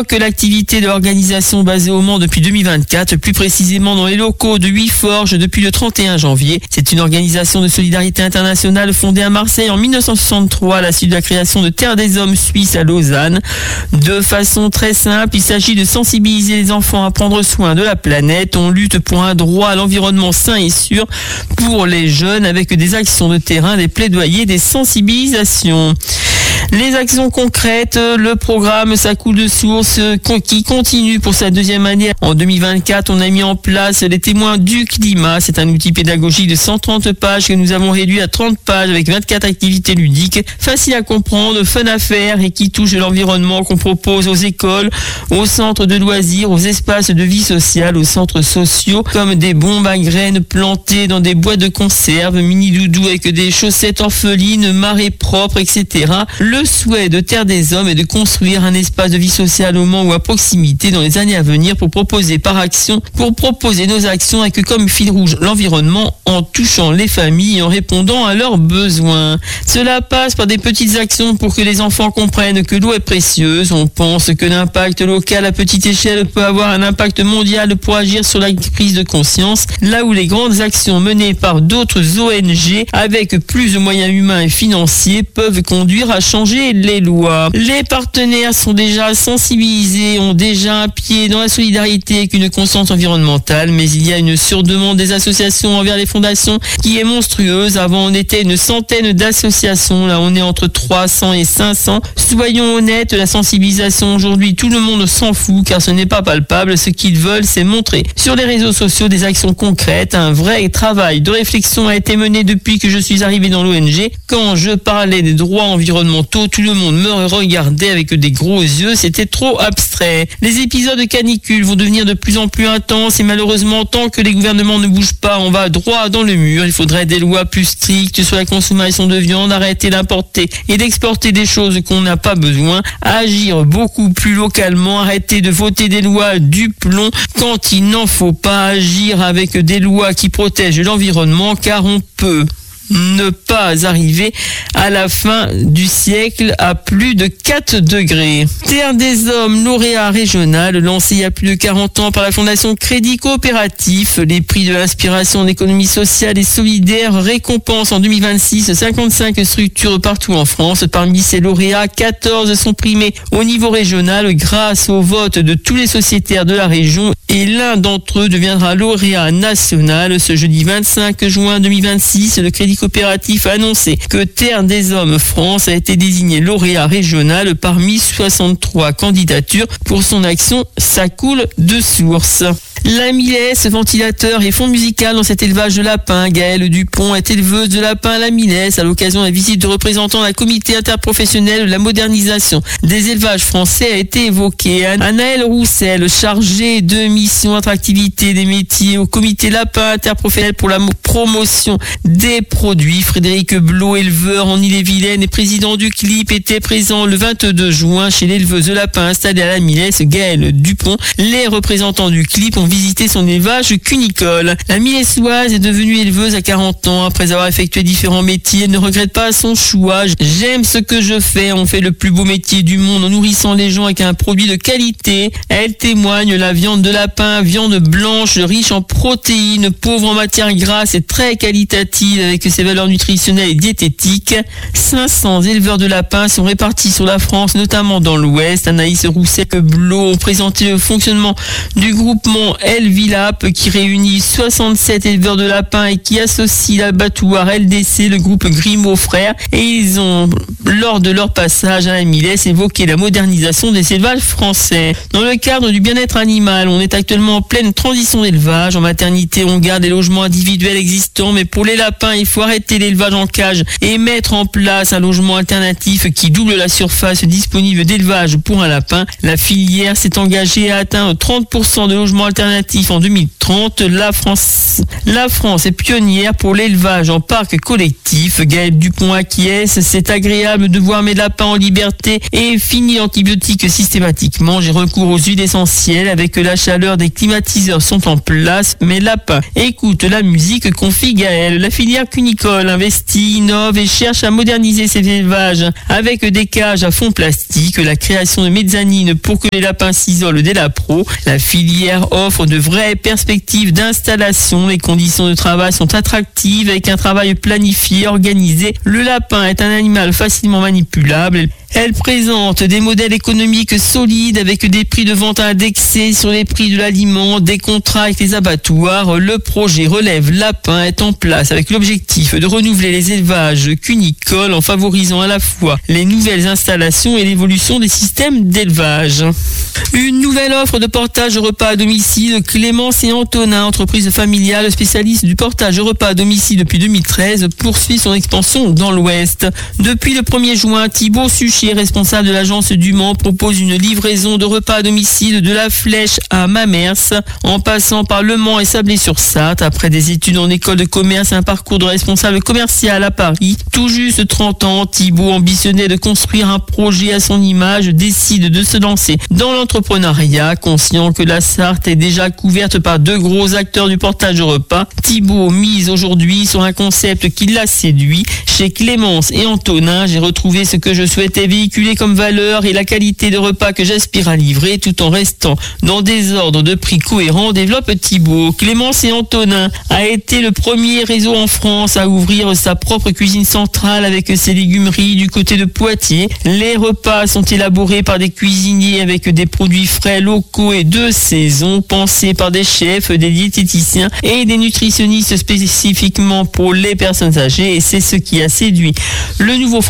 que l'activité de l'organisation basée au Mans depuis 2024, plus précisément dans les locaux de 8 Forges depuis le 31 janvier. C'est une organisation de solidarité internationale fondée à Marseille en 1963 à la suite de la création de Terre des Hommes suisses à Lausanne. De façon très simple, il s'agit de sensibiliser les enfants à prendre soin de la planète. On lutte pour un droit à l'environnement sain et sûr pour les jeunes avec des actions de terrain, des plaidoyers, des sensibilisations. Les actions concrètes, le programme Ça coule de source qui continue pour sa deuxième année. En 2024, on a mis en place les témoins du climat. C'est un outil pédagogique de 130 pages que nous avons réduit à 30 pages avec 24 activités ludiques, faciles à comprendre, fun à faire et qui touchent l'environnement qu'on propose aux écoles, aux centres de loisirs, aux espaces de vie sociale, aux centres sociaux, comme des bombes à graines plantées dans des boîtes de conserve, mini doudous avec des chaussettes orphelines, marées propres, etc. Le souhait de Terre des Hommes est de construire un espace de vie sociale au Mans ou à proximité dans les années à venir pour proposer nos actions avec comme fil rouge l'environnement en touchant les familles et en répondant à leurs besoins. Cela passe par des petites actions pour que les enfants comprennent que l'eau est précieuse. On pense que l'impact local à petite échelle peut avoir un impact mondial pour agir sur la prise de conscience, là où les grandes actions menées par d'autres ONG avec plus de moyens humains et financiers peuvent conduire à changer les lois. Les partenaires sont déjà sensibilisés, ont déjà un pied dans la solidarité avec une conscience environnementale, mais il y a une surdemande des associations envers les fondations qui est monstrueuse. Avant, on était une centaine d'associations. Là, on est entre 300 et 500. Soyons honnêtes, la sensibilisation aujourd'hui, tout le monde s'en fout car ce n'est pas palpable. Ce qu'ils veulent, c'est montrer sur les réseaux sociaux des actions concrètes. Un vrai travail de réflexion a été mené depuis que je suis arrivé dans l'ONG. Quand je parlais des droits environnementaux, tout le monde me regardait avec des gros yeux, c'était trop abstrait. Les épisodes de canicule vont devenir de plus en plus intenses et malheureusement, tant que les gouvernements ne bougent pas, on va droit dans le mur. Il faudrait des lois plus strictes sur la consommation de viande, arrêter d'importer et d'exporter des choses qu'on n'a pas besoin, agir beaucoup plus localement, arrêter de voter des lois du plomb quand il n'en faut pas, agir avec des lois qui protègent l'environnement car on peut ne pas arriver à la fin du siècle à plus de 4 degrés. Terre des Hommes, lauréat régional, lancé il y a plus de 40 ans par la Fondation Crédit Coopératif. Les prix de l'inspiration en économie sociale et solidaire récompensent en 2026 55 structures partout en France. Parmi ces lauréats, 14 sont primés au niveau régional grâce au vote de tous les sociétaires de la région et l'un d'entre eux deviendra lauréat national. Ce jeudi 25 juin 2026, le Crédit Coopératif a annoncé que Terre des Hommes France a été désigné lauréat régional parmi 63 candidatures pour son action Ça coule de source. La Milesse, ventilateur et fond musical dans cet élevage de lapins. Gaëlle Dupont est éleveuse de lapins à la Milesse à l'occasion de la visite de représentants d'un comité interprofessionnel de la modernisation des élevages français a été évoquée. Anaëlle Roussel, chargée de mission attractivité des métiers au comité lapin interprofessionnel pour la promotion des produits. Frédéric Blot, éleveur en Ille-et-Vilaine et président du CLIP, était présent le 22 juin chez l'éleveuse de lapins installée à la Milesse, Gaëlle Dupont. Les représentants du CLIP ont visité son élevage cunicole. La Milessoise est devenue éleveuse à 40 ans. Après avoir effectué différents métiers, elle ne regrette pas son choix. J'aime ce que je fais. On fait le plus beau métier du monde en nourrissant les gens avec un produit de qualité. Elle témoigne la viande de lapin, viande blanche, riche en protéines, pauvre en matières grasses et très qualitative avec ses valeurs nutritionnelles et diététiques. 500 éleveurs de lapins sont répartis sur la France, notamment dans l'Ouest. Anaïs Roussel-Blot ont présenté le fonctionnement du groupement Elvilap qui réunit 67 éleveurs de lapins et qui associe l'abattoir LDC, le groupe Grimaud Frères, et ils ont, lors de leur passage à la Milesse, évoqué la modernisation des élevages français. Dans le cadre du bien-être animal, on est actuellement en pleine transition d'élevage. En maternité, on garde les logements individuels existants, mais pour les lapins, il faut arrêter l'élevage en cage et mettre en place un logement alternatif qui double la surface disponible d'élevage pour un lapin. La filière s'est engagée à atteindre 30% de logements alternatifs en 2030. 30. La France est pionnière pour l'élevage en parc collectif. Gaël Dupont acquiesce. C'est agréable de voir mes lapins en liberté et fini l'antibiotique systématiquement. J'ai recours aux huiles essentielles. Avec la chaleur, des climatiseurs sont en place. Mes lapins écoutent la musique, confie Gaël. La filière cunicole investit, innove et cherche à moderniser ses élevages avec des cages à fond plastique, la création de mezzanines pour que les lapins s'isolent des lapros. La filière offre de vraies perspectives d'installation. Les conditions de travail sont attractives avec un travail planifié, organisé. Le lapin est un animal facilement manipulable. Elle présente des modèles économiques solides avec des prix de vente indexés sur les prix de l'aliment, des contrats avec les abattoirs. Le projet Relève Lapin est en place avec l'objectif de renouveler les élevages cunicoles en favorisant à la fois les nouvelles installations et l'évolution des systèmes d'élevage. Une nouvelle offre de portage repas à domicile. Clémence et Antonin, entreprise familiale spécialiste du portage repas à domicile depuis 2013, poursuit son expansion dans l'Ouest. Depuis le 1er juin, Thibaut Suchet, responsable de l'agence du Mans, propose une livraison de repas à domicile de la Flèche à Mamers, en passant par Le Mans et Sablé-sur-Sarthe. Après des études en école de commerce et un parcours de responsable commercial à Paris, tout juste 30 ans, Thibaut ambitionnait de construire un projet à son image, décide de se lancer dans l'entrepreneuriat, conscient que la Sarthe est déjà couverte par deux gros acteurs du portage de repas. Thibaut mise aujourd'hui sur un concept qui l'a séduit. Chez Clémence et Antonin, j'ai retrouvé ce que je souhaitais véhiculer comme valeur et la qualité de repas que j'aspire à livrer, tout en restant dans des ordres de prix cohérents, développe Thibaut. Clémence et Antonin a été le premier réseau en France à ouvrir sa propre cuisine centrale avec ses légumeries du côté de Poitiers. Les repas sont élaborés par des cuisiniers avec des produits frais, locaux et de saison, pensés par des chefs, des diététiciens et des nutritionnistes spécifiquement pour les personnes âgées, et c'est ce qui a séduit le nouveau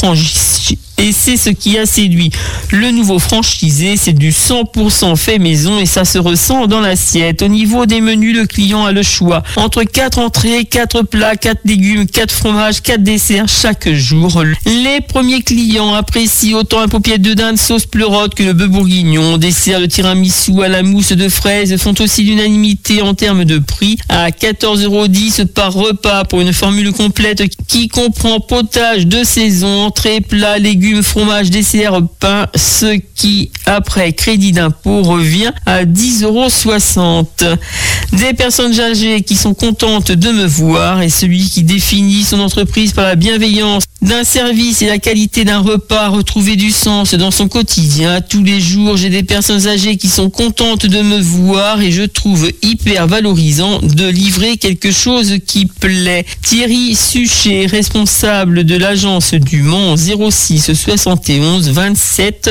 franchisé, c'est du 100% fait maison et ça se ressent dans l'assiette. Au niveau des menus, le client a le choix entre 4 entrées, 4 plats, 4 légumes, 4 fromages, 4 desserts chaque jour. Les premiers clients apprécient autant un paupiette de dinde sauce pleurote que le bœuf bourguignon. Dessert de tiramisu à la mousse de fraises font aussi l'unanimité en termes de prix, à 14,10 € par repas pour une formule complète qui comprend potage de saison, entrée, plat, légumes, fromage, dessert, pain, ce qui, après crédit d'impôt, revient à 10,60 €. Des personnes âgées qui sont contentes de me voir, et celui qui définit son entreprise par la bienveillance d'un service et la qualité d'un repas, retrouver du sens dans son quotidien. Tous les jours, j'ai des personnes âgées qui sont contentes de me voir et je trouve hyper valorisant de livrer quelque chose qui plaît. Thierry Suchet, responsable de l'agence du Mans, 06 71 27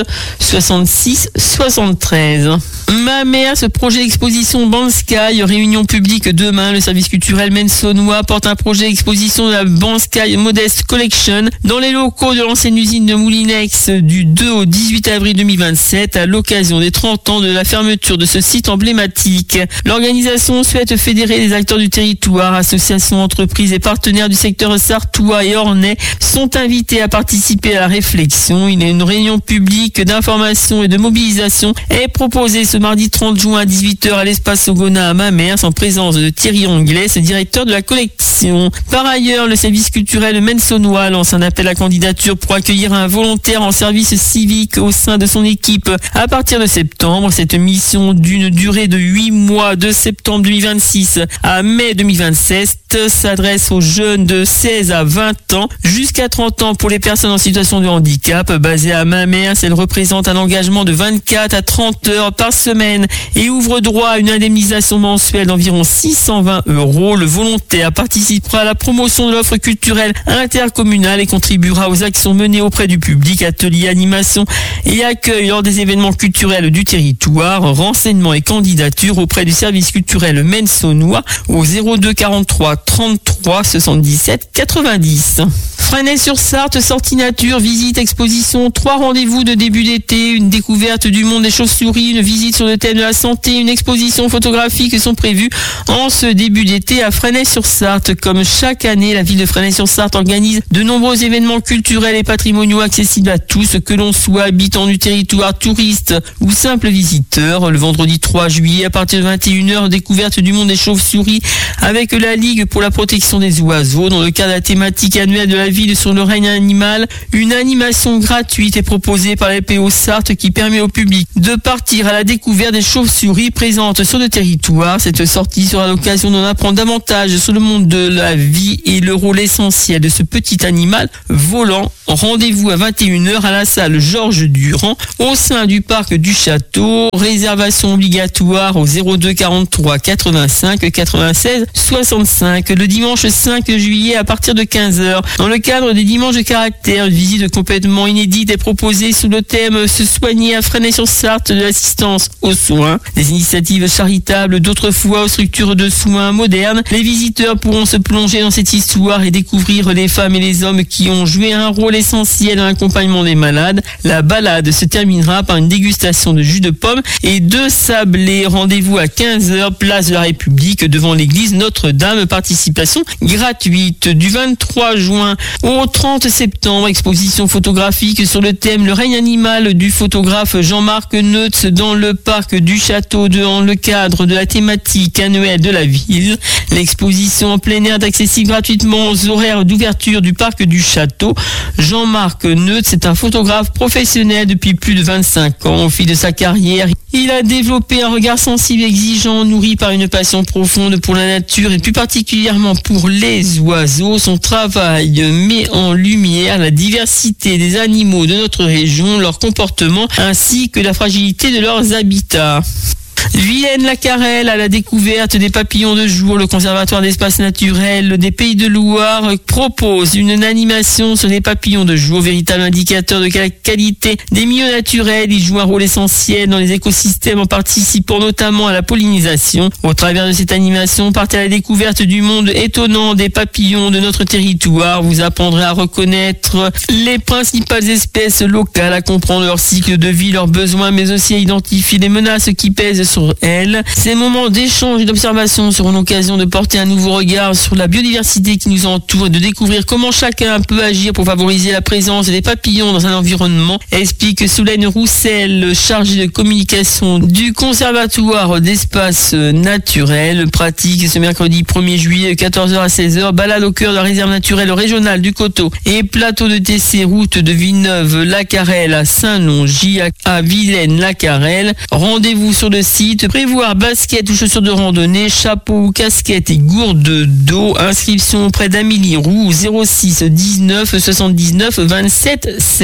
66 73. Ma mère, ce projet exposition Banskay, réunion publique demain. Le service culturel Maine-Saunois porte un projet exposition de la Banskay Modest Collection dans les locaux de l'ancienne usine de Moulinex du 2 au 18 avril 2027 à l'occasion des 30 ans de la fermeture de ce site emblématique. L'organisation souhaite fédérer les acteurs du territoire, associations, entreprises et partenaires du secteur sartois et ornais sont invités à participer à la réflexion. Une réunion publique d'information et de mobilisation est proposée ce mardi 30 juin à 18 h à l'espace Ogona à Mamers en présence de Thierry Anglais, directeur de la collection. Par ailleurs, le service culturel Maine-Saunois lance un appel à candidature pour accueillir un volontaire en service civique au sein de son équipe à partir de septembre. Cette mission d'une durée de 8 mois de septembre 2026 à mai 2027 s'adresse aux jeunes de 16 à 20 ans jusqu'à 30 ans pour les personnes en situation de handicap. Basée à Mamers, elle représente un engagement de 24 à 30 heures par semaine et ouvre droit à une indemnisation mensuelle d'environ 620 €. Le volontaire participera à la promotion de l'offre culturelle intercommunale et contribuera aux actions menées auprès du public, ateliers, animations et accueil lors des événements culturels du territoire. Renseignements et candidatures auprès du service culturel Maine-Saunois au 02 43 33 77 90. Fresnay-sur-Sarthe, sortie nature, visite, exposition, 3 rendez-vous de début d'été, une découverte du monde des chauves-souris, une visite sur le thème de la santé, une exposition photographique sont prévues en ce début d'été à Fresnay-sur-Sarthe. Comme chaque année, la ville de Fresnay-sur-Sarthe organise de nombreux événements culturels et patrimoniaux accessibles à tous, que l'on soit habitant du territoire, touriste ou simple visiteur. Le vendredi 3 juillet, à partir de 21h, découverte du monde des chauves-souris avec la Ligue pour la protection des oiseaux. Dans le cadre de la thématique annuelle de la ville sur le règne animal, une animation gratuite est proposée par la PO Sarthe qui permet au public de partir à la découverte des chauves-souris présentes sur le territoire. Cette sortie sera l'occasion d'en apprendre davantage sur le monde de la vie et le rôle essentiel de ce petit animal volant. Rendez-vous à 21h à la salle Georges Durand au sein du parc du château. Réservation obligatoire au 02 43 85 96 65 le dimanche 5 juillet à partir de 15h. Dans le cadre des dimanches de caractère, une visite complètement inédite est proposée sous le thème Se soigner à Fresnay-sur-Sarthe, de l'assistance aux soins. Des initiatives charitables d'autrefois aux structures de soins modernes. Les visiteurs pourront se plonger dans cette histoire et découvrir les femmes et les hommes qui ont joué un rôle essentiel dans l'accompagnement des malades. La balade se terminera par une dégustation de jus de pomme et de sablé. Rendez-vous à 15h, place de la République, devant l'église Notre-Dame. Participation gratuite. Du 23 juin au 30 septembre, exposition photographique sur le thème Le règne animal du photographe Jean-Marc Neutz dans le parc du château dans le cadre de la thématique annuelle de la ville. L'exposition en plein air est accessible gratuitement aux horaires d'ouverture du parc du château. Jean-Marc Neutz est un photographe professionnel depuis plus de 25 ans. Au fil de sa carrière, il a développé un regard sensible et exigeant, nourri par une passion profonde pour la nature et plus particulièrement pour les oiseaux. Son travail met en lumière la diversité des animaux de notre région, leur comportement ainsi que la fragilité de leurs habitats. Vilaine-la-Carrel à la découverte des papillons de jour. Le Conservatoire d'espaces naturels des Pays de Loire propose une animation sur les papillons de jour, véritable indicateur de la qualité des milieux naturels. Ils jouent un rôle essentiel dans les écosystèmes en participant notamment à la pollinisation. Au travers de cette animation, partez à la découverte du monde étonnant des papillons de notre territoire. Vous apprendrez à reconnaître les principales espèces locales, à comprendre leur cycle de vie, leurs besoins, mais aussi à identifier les menaces qui pèsent sur elles. Ces moments d'échange et d'observation seront l'occasion de porter un nouveau regard sur la biodiversité qui nous entoure et de découvrir comment chacun peut agir pour favoriser la présence des papillons dans un environnement, explique Solène Roussel, chargée de communication du Conservatoire d'espaces naturels. Pratique ce mercredi 1er juillet de 14h à 16h, balade au cœur de la réserve naturelle régionale du Coteau et plateau de TC, route de Villeneuve-la-Carrel à Saint-Longy, à Vilaine-la-Carrel. Rendez-vous sur le site. Prévoir basket ou chaussures de randonnée, chapeau ou casquette et gourde d'eau. Inscription auprès d'Amélie Roux, 06 19 79 27 7.